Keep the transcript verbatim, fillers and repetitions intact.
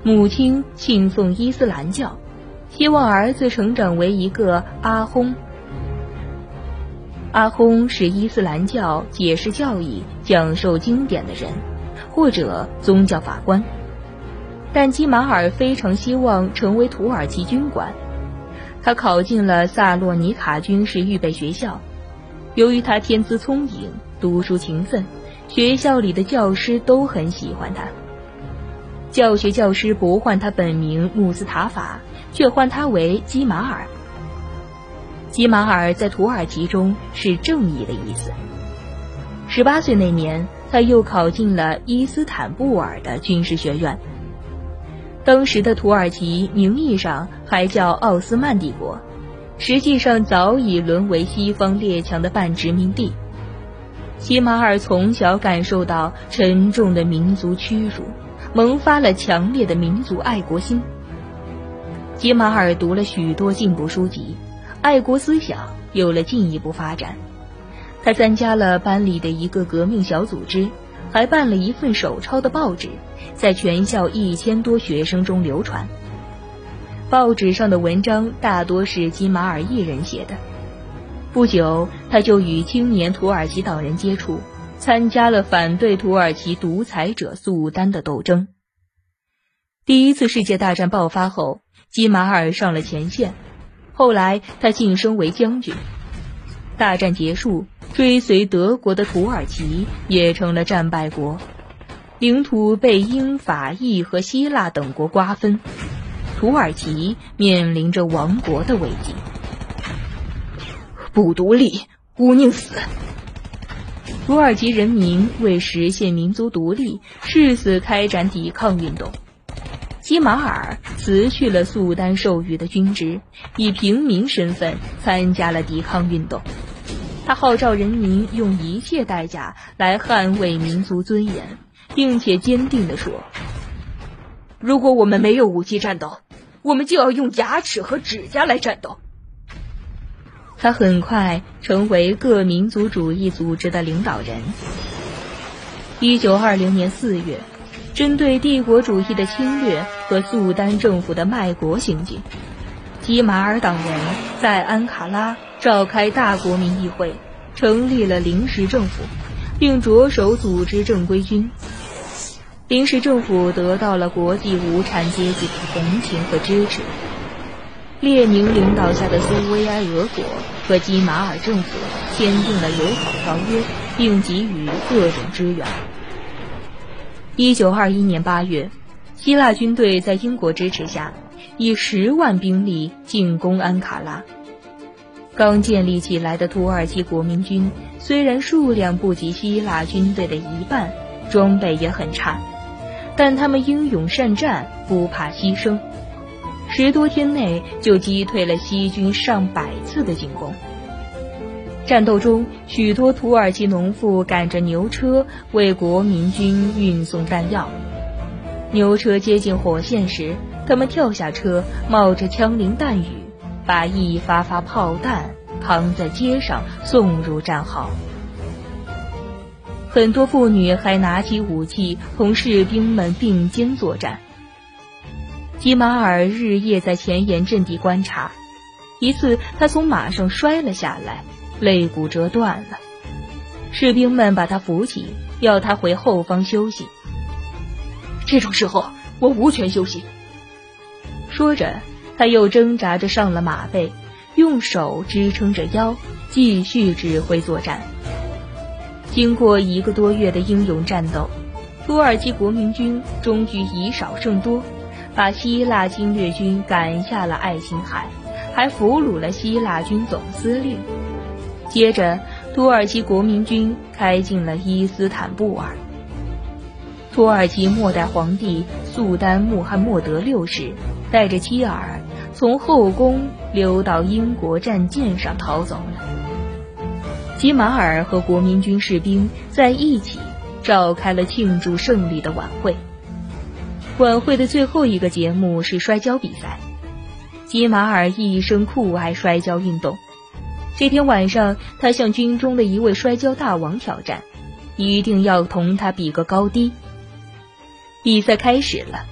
母亲信奉伊斯兰教，希望儿子成长为一个阿訇。阿訇是伊斯兰教解释教义、讲授经典的人，或者宗教法官。但基马尔非常希望成为土耳其军官，他考进了萨洛尼卡军事预备学校。由于他天资聪颖，读书勤奋，学校里的教师都很喜欢他。教学教师不唤他本名穆斯塔法，却唤他为基马尔。基马尔在土耳其中是正义的意思。十八岁那年，他又考进了伊斯坦布尔的军事学院。当时的土耳其名义上还叫奥斯曼帝国，实际上早已沦为西方列强的半殖民地。基马尔从小感受到沉重的民族屈辱，萌发了强烈的民族爱国心。基马尔读了许多进步书籍，爱国思想有了进一步发展。他参加了班里的一个革命小组织，还办了一份手抄的报纸，在全校一千多学生中流传。报纸上的文章大多是基马尔一人写的。不久，他就与青年土耳其党人接触，参加了反对土耳其独裁者苏丹的斗争。第一次世界大战爆发后，基马尔上了前线，后来他晋升为将军。大战结束，追随德国的土耳其也成了战败国，领土被英法意和希腊等国瓜分，土耳其面临着亡国的危机。 不独立，勿宁死！ 土耳其人民为实现民族独立，誓死开展抵抗运动。基马尔辞去了苏丹授予的军职，以平民身份参加了抵抗运动。他号召人民用一切代价来捍卫民族尊严，并且坚定地说： 如果我们没有武器战斗，我们就要用牙齿和指甲来战斗。 他很快成为各民族主义组织的领导人。一九二零年四月，针对帝国主义的侵略和苏丹政府的卖国行径，基马尔党人在安卡拉召开大国民议会，成立了临时政府，并着手组织正规军。临时政府得到了国际无产阶级的同情和支持。列宁领导下的苏维埃俄国和基马尔政府签订了友好条约，并给予各种支援。一九二一年八月，希腊军队在英国支持下，以十万兵力进攻安卡拉。刚建立起来的土耳其国民军虽然数量不及希腊军队的一半，装备也很差，但他们英勇善战，不怕牺牲。十多天内就击退了西军上百次的进攻。战斗中，许多土耳其农妇赶着牛车为国民军运送弹药。牛车接近火线时，他们跳下车，冒着枪林弹雨，把一发发炮弹扛在街上送入战壕。很多妇女还拿起武器同士兵们并肩作战。基马尔日夜在前沿阵地观察，一次他从马上摔了下来，肋骨折断了。士兵们把他扶起，要他回后方休息。 这种时候我无权休息。 说着，他又挣扎着上了马背，用手支撑着腰，继续指挥作战。经过一个多月的英勇战斗，土耳其国民军终于以少胜多，把希腊侵略军赶下了爱琴海，还俘虏了希腊军总司令。接着，土耳其国民军开进了伊斯坦布尔。土耳其末代皇帝苏丹穆罕默德六世带着妻儿从后宫溜到英国战舰上逃走了。基马尔和国民军士兵在一起召开了庆祝胜利的晚会。晚会的最后一个节目是摔跤比赛。基马尔一生酷爱摔跤运动。这天晚上，他向军中的一位摔跤大王挑战，一定要同他比个高低。比赛开始了，